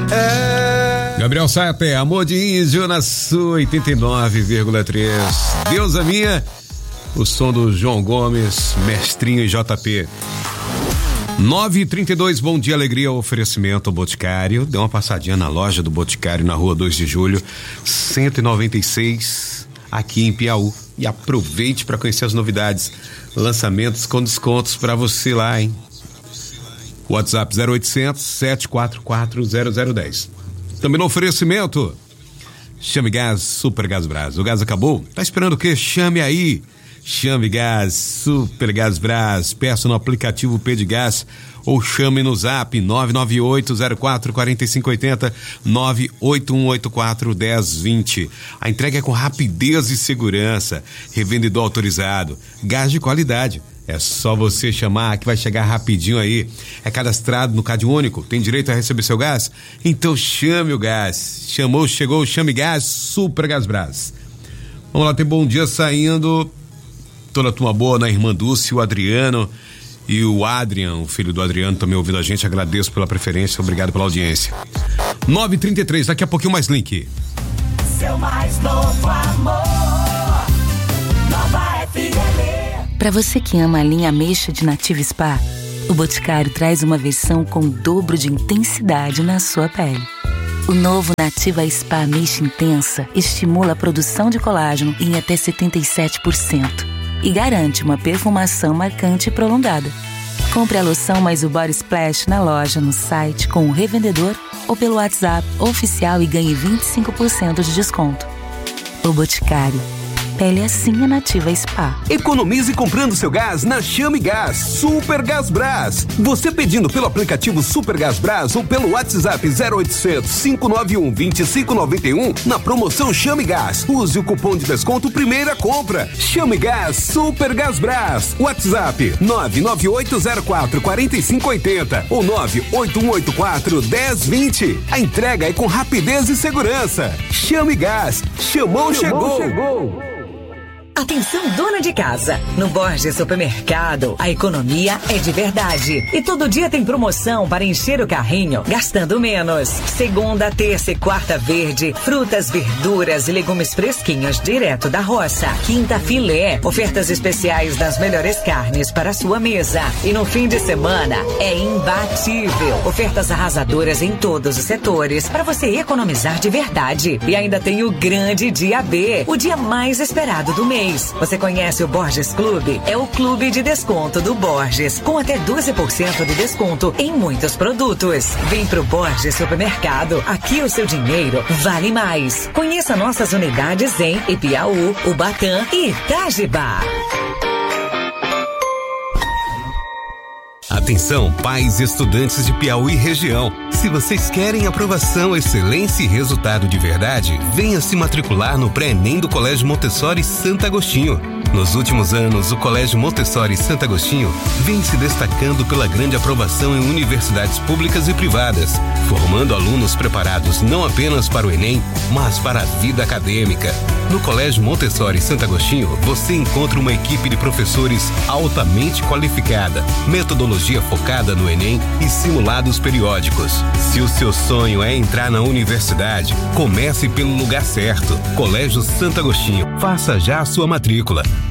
Gabriel Sater, Amor de Índio na sua 89,3. Deusa Minha, o som do João Gomes, Mestrinho e JP. 9h32, bom dia, alegria, oferecimento Boticário. Dê uma passadinha na loja do Boticário na rua 2 de julho, 196, aqui em Piauí. E aproveite para conhecer as novidades, lançamentos com descontos para você lá, hein? WhatsApp 0800 744 0010. Também no oferecimento, Chame Gás, Super Gás Brás. O gás acabou? Tá esperando o quê? Chame aí. Chame Gás, Super Gás Brás. Peça no aplicativo Pedigás ou chame no zap 998-04-4580, 98184-1020. A entrega é com rapidez e segurança. Revendedor autorizado. Gás de qualidade. É só você chamar que vai chegar rapidinho aí. É cadastrado no Cade Único, tem direito a receber seu gás? Então chame o gás. Chamou, chegou, Chame Gás, Super Gás Brás. Vamos lá, tem bom dia saindo. Toda a turma boa, na Irmã Dulce, o Adriano e o Adrian, o filho do Adriano, também ouvindo a gente. Agradeço pela preferência, obrigado pela audiência. 9h33, daqui a pouquinho mais link. Seu mais novo amor, Nova FM. Para você que ama a linha ameixa de Nativa Spa, o Boticário traz uma versão com o dobro de intensidade na sua pele. O novo Nativa Spa Ameixa Intensa estimula a produção de colágeno em até 77% e garante uma perfumação marcante e prolongada. Compre a loção mais o Body Splash na loja, no site, com o revendedor ou pelo WhatsApp oficial e ganhe 25% de desconto. O Boticário. Pele assim é Nativa Spa. Economize comprando seu gás na Chame Gás, Super Gás Brás. Você pedindo pelo aplicativo Super Gás Brás ou pelo WhatsApp 0800 591 2591 na promoção Chame Gás. Use o cupom de desconto Primeira Compra. Chame Gás, Super Gás Brás. WhatsApp 99804-4580 ou 98184-1020. A entrega é com rapidez e segurança. Chame Gás. Chamou, chegou. Atenção, dona de casa. No Borges Supermercado, a economia é de verdade. E todo dia tem promoção para encher o carrinho, gastando menos. Segunda, terça e quarta verde, frutas, verduras e legumes fresquinhos direto da roça. Quinta, filé, ofertas especiais das melhores carnes para a sua mesa. E no fim de semana, é imbatível. Ofertas arrasadoras em todos os setores para você economizar de verdade. E ainda tem o grande dia B, o dia mais esperado do mês. Você conhece o Borges Clube? É o clube de desconto do Borges, com até 12% de desconto em muitos produtos. Vem pro Borges Supermercado, aqui o seu dinheiro vale mais. Conheça nossas unidades em Ipiaú, Ubatã e Itajibá. Atenção, pais e estudantes de Piauí e região. Se vocês querem aprovação, excelência e resultado de verdade, venha se matricular no Pré-ENEM do Colégio Montessori Santo Agostinho. Nos últimos anos, o Colégio Montessori Santo Agostinho vem se destacando pela grande aprovação em universidades públicas e privadas, formando alunos preparados não apenas para o Enem, mas para a vida acadêmica. No Colégio Montessori Santo Agostinho, você encontra uma equipe de professores altamente qualificada, metodologia focada no Enem e simulados periódicos. Se o seu sonho é entrar na universidade, comece pelo lugar certo. Colégio Santo Agostinho. Faça já a sua matrícula.